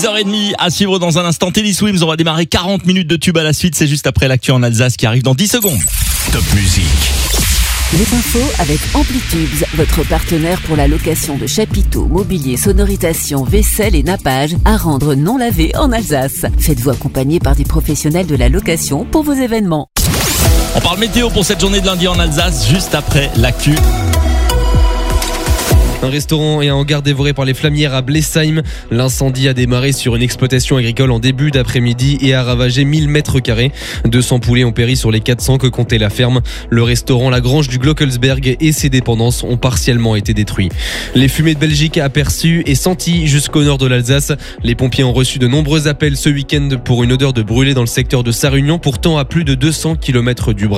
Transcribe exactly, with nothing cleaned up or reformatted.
six heures trente à suivre dans un instant Teddy Swims. On va démarrer quarante minutes de tube à la suite. C'est juste après l'actu en Alsace qui arrive dans dix secondes. Top musique. Les infos avec Amplitubes, votre partenaire pour la location de chapiteaux, mobilier, sonorisation, vaisselle et nappage à rendre non lavé en Alsace. Faites-vous accompagner par des professionnels de la location pour vos événements. On parle météo pour cette journée de lundi en Alsace, juste après l'actu. Un restaurant et un hangar dévorés par les flammières à Blesheim. L'incendie a démarré sur une exploitation agricole en début d'après-midi et a ravagé mille mètres carrés. deux cents poulets ont péri sur les quatre cents que comptait la ferme. Le restaurant, la grange du Glockelsberg et ses dépendances ont partiellement été détruits. Les fumées de Belgique aperçues et senties jusqu'au nord de l'Alsace. Les pompiers ont reçu de nombreux appels ce week-end pour une odeur de brûlé dans le secteur de Sarre-Union, pourtant à plus de deux cents kilomètres du Bras.